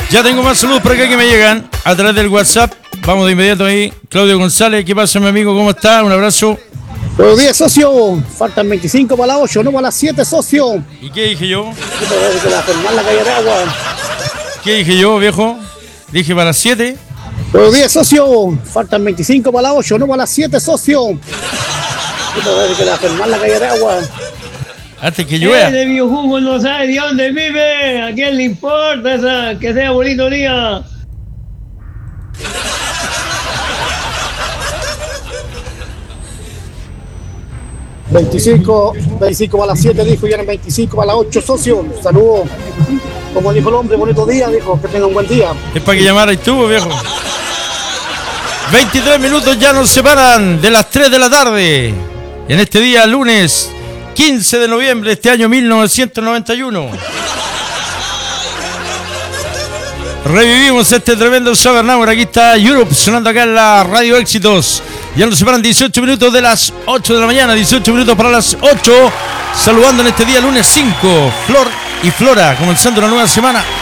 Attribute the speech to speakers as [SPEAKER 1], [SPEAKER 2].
[SPEAKER 1] Ya tengo más saludos por acá que me llegan a través del WhatsApp. Vamos de inmediato ahí. Claudio González, ¿qué pasa, mi amigo? ¿Cómo está? Un abrazo.
[SPEAKER 2] Buenos días, socio. Faltan 25 para las 8, no para las 7, socio.
[SPEAKER 1] ¿Y qué dije yo?
[SPEAKER 2] La calle de agua.
[SPEAKER 1] ¿Qué dije yo, viejo? Dije para las 7.
[SPEAKER 2] Buenos días, socio. Faltan 25 para las 8, no para las 7, socio. La calle de agua.
[SPEAKER 1] Antes que llueva.
[SPEAKER 3] El de Biojugo no sabe de dónde vive. ¿A quién le importa esa? Que sea bonito día.
[SPEAKER 2] $25 para las 7, dijo, y eran 25 para las 8, socio. Saludos. Como dijo el hombre, bonito día, dijo, que tenga un buen día.
[SPEAKER 1] Es para que llamaras tú, viejo. 23 minutos ya nos separan de las 3 de la tarde. En este día, lunes 15 de noviembre de este año 1991. Revivimos este tremendo Summer Hour. Aquí está Europe sonando acá en la Radio Éxitos. Ya nos separan 18 minutos de las 8 de la mañana, 18 minutos para las 8. Saludando en este día, lunes 5, Flor y Flora, comenzando una nueva semana.